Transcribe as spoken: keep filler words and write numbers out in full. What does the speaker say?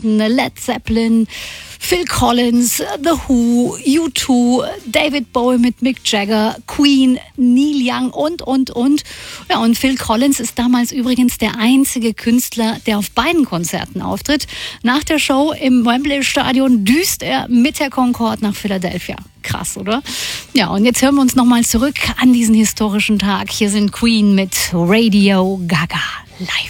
Maiden, Led Zeppelin, Phil Collins, The Who, U zwei, David Bowie mit Mick Jagger, Queen, Neil Young und, und, und. Ja, und Phil Collins ist damals übrigens der einzige Künstler, der auf beiden Konzerten auftritt. Nach der Show im Wembley-Stadion düst er mit der Concorde nach Philadelphia. Krass, oder? Ja, und jetzt hören wir uns nochmal zurück an diesen historischen Tag. Hier sind Queen mit Radio Gaga live.